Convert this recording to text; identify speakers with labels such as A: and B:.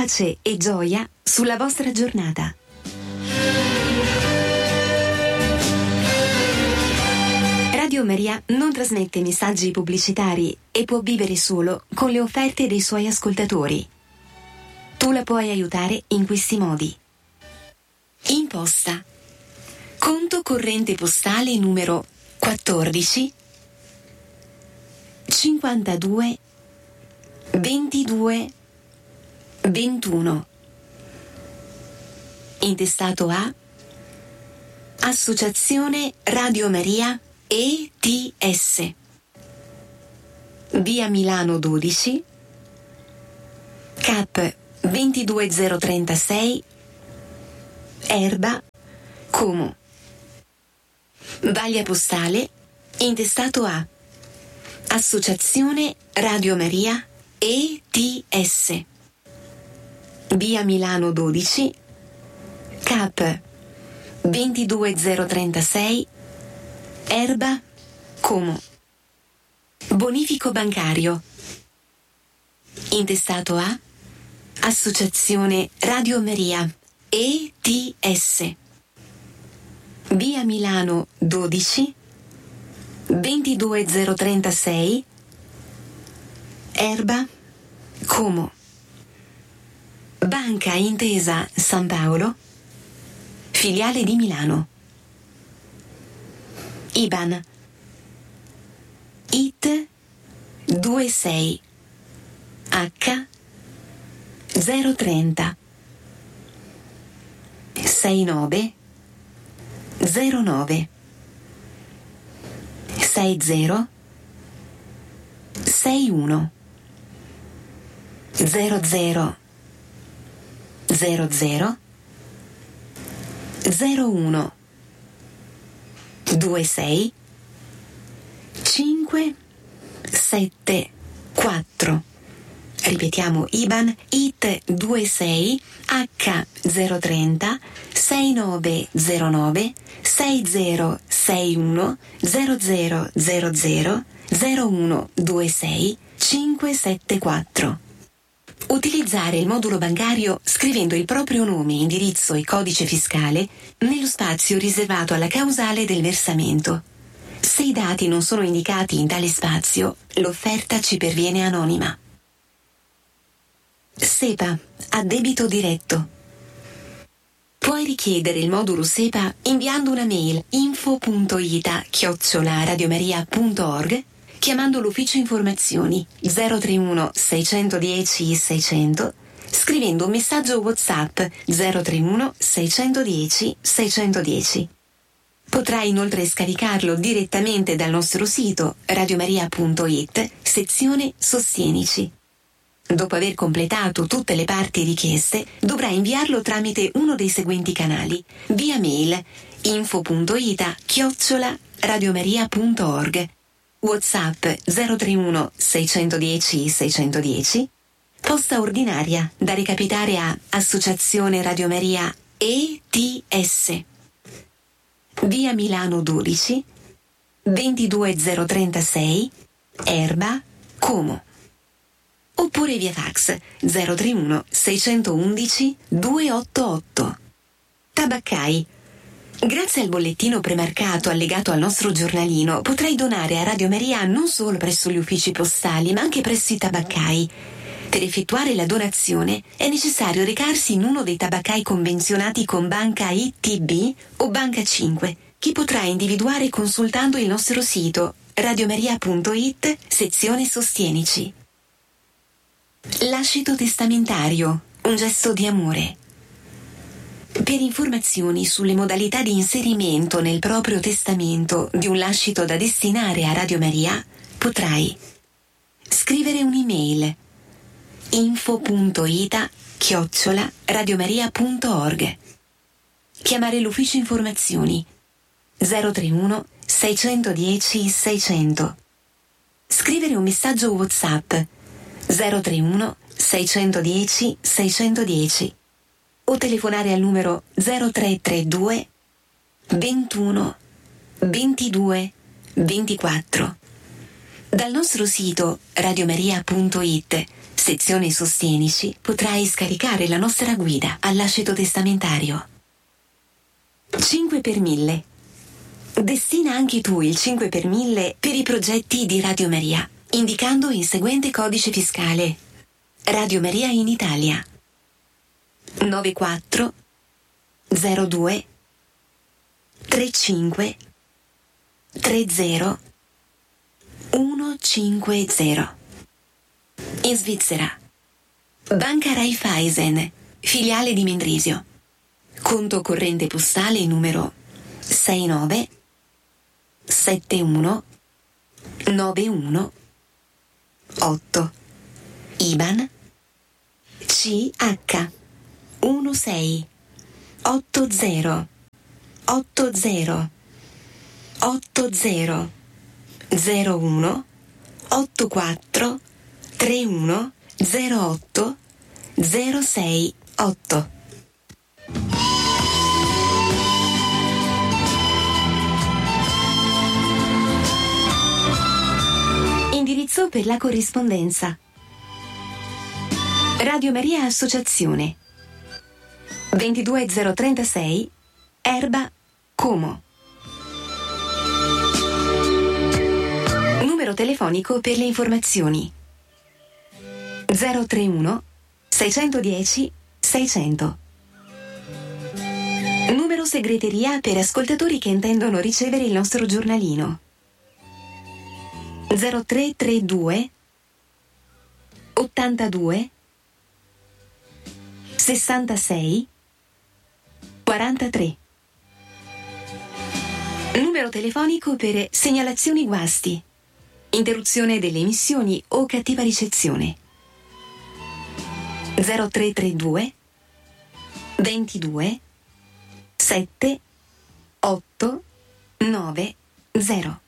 A: pace e gioia sulla vostra giornata. Radio Maria non trasmette messaggi pubblicitari e può vivere solo con le offerte dei suoi ascoltatori. Tu la puoi aiutare in questi modi. Imposta. Conto corrente postale numero 14 52 22 21. Intestato a Associazione Radio Maria ETS. Via Milano 12, Cap 22036, Erba, Como. Vaglia postale intestato a Associazione Radio Maria ETS. Via Milano 12, Cap 22036, Erba, Como. Bonifico bancario intestato a Associazione Radio Maria ETS. Via Milano 12 22036, Erba, Como. Banca Intesa San Paolo, filiale di Milano. IBAN IT 26 H 030 69 09 60 61 00 00 01 26 5 7 4. Ripetiamo: IBAN IT 26 H 030 6909 6061 0000 0126 574. Utilizzare il modulo bancario scrivendo il proprio nome, indirizzo e codice fiscale nello spazio riservato alla causale del versamento. Se i dati non sono indicati in tale spazio, l'offerta ci perviene anonima. SEPA a debito diretto. Puoi richiedere il modulo SEPA inviando una mail info.ita@radiomaria.org, chiamando l'ufficio informazioni 031 610 600, scrivendo un messaggio WhatsApp 031 610 610. Potrai inoltre scaricarlo direttamente dal nostro sito radiomaria.it, sezione Sostienici. Dopo aver completato tutte le parti richieste, dovrai inviarlo tramite uno dei seguenti canali: via mail info.ita@radiomaria.org, WhatsApp 031 610 610, posta ordinaria da recapitare a Associazione Radio Maria ETS. Via Milano 12 22036, Erba, Como. Oppure via fax 031 611 288. Tabaccai. Grazie al bollettino premarcato allegato al nostro giornalino potrai donare a Radio Maria non solo presso gli uffici postali ma anche presso i tabaccai. Per effettuare la donazione è necessario recarsi in uno dei tabaccai convenzionati con Banca ITB o Banca 5, che potrai individuare consultando il nostro sito radiomaria.it, sezione Sostienici. Lascito testamentario, un gesto di amore. Per informazioni sulle modalità di inserimento nel proprio testamento di un lascito da destinare a Radio Maria, potrai scrivere un'email info.ita@radiomaria.org, chiamare l'ufficio informazioni 031 610 600, scrivere un messaggio WhatsApp 031 610 610 o telefonare al numero 0332 21 22 24. Dal nostro sito radiomaria.it, Sezione Sostienici, potrai scaricare la nostra guida all'ascito testamentario. 5 per 1000. Destina anche tu il 5 per 1000 per i progetti di Radio Maria, indicando il seguente codice fiscale. Radio Maria in Italia. 94 02 35 30 150. In Svizzera. Banca Raiffeisen, filiale di Mendrisio. Conto corrente postale numero 69 71 91 8. IBAN CH 16 80 80 80 01 84 31 08 06 8. Indirizzo per la corrispondenza. Radio Maria Associazione 22036 Erba, Como. Numero telefonico per le informazioni 031 610 600. Numero segreteria per ascoltatori che intendono ricevere il nostro giornalino 0332 82 66 43. Numero telefonico per segnalazioni guasti, interruzione delle emissioni o cattiva ricezione 0332 22 7 8 9 0.